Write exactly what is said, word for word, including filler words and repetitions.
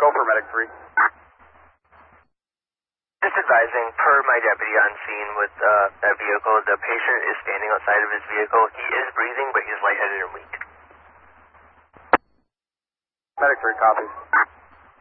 Go for medic three. Just advising, per my deputy on scene with uh, that vehicle, the patient is standing outside of his vehicle. He is breathing, but he's lightheaded and weak. Medic three, copy.